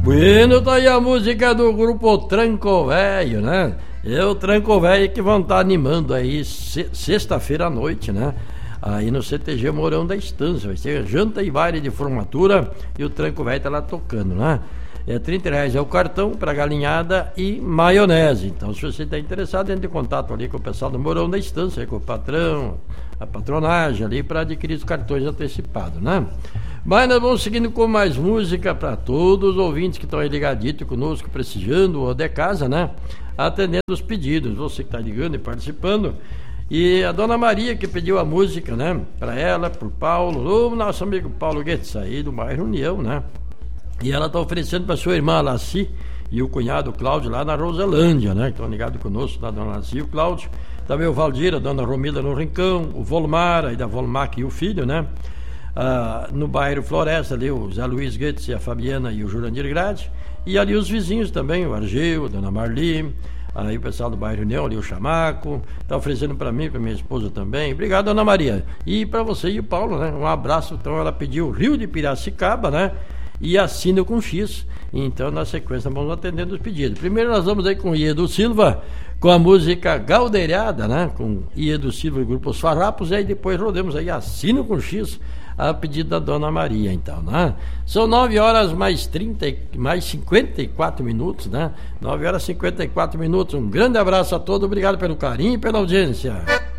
Bueno, tá aí a música do grupo Tranco Velho, né? É o Tranco Velho que vão estar animando aí sexta-feira à noite, né? Aí no CTG Mourão da Estância. Vai ser janta e baile de formatura e o Tranco Velho tá lá tocando, né? É R$30 é o cartão para galinhada e maionese. Então, se você está interessado, entre em contato ali com o pessoal do Mourão da Estância, com o patrão, a patronagem ali para adquirir os cartões antecipados, né? Mas nós vamos seguindo com mais música para todos os ouvintes que estão aí ligaditos conosco, prestigiando o de casa, né? Atendendo os pedidos. Você que está ligando e participando. E a dona Maria que pediu a música, né? Para ela, para o Paulo, o nosso amigo Paulo Guedes, aí do bairro União, né? E ela está oferecendo para sua irmã Laci e o cunhado Cláudio lá na Roselândia, né? Que estão ligados conosco, da dona Laci e o Cláudio. Também o Valdir, a dona Romilda no Rincão, o Volmar, aí da Volmac e o filho, né? No bairro Floresta, ali o Zé Luiz Guedes e a Fabiana e o Jurandir Grade. E ali os vizinhos também, o Argeu, a dona Marli, aí o pessoal do bairro União, ali o Chamaco. Está oferecendo para mim, para minha esposa também. Obrigado, dona Maria. E para você e o Paulo, né? Um abraço. Então ela pediu Rio de Piracicaba, né? E assina com X. Então na sequência vamos atendendo os pedidos. Primeiro nós vamos aí com o Iedo Silva, com a música Galdeirada, né? Com Iedo Silva e o grupo Os Farrapos. E aí depois rodamos aí Assino com X, a pedido da dona Maria, então, né? São 9 horas mais 54 minutos, né? 9 horas e 54 minutos. Um grande abraço a todos, obrigado pelo carinho e pela audiência.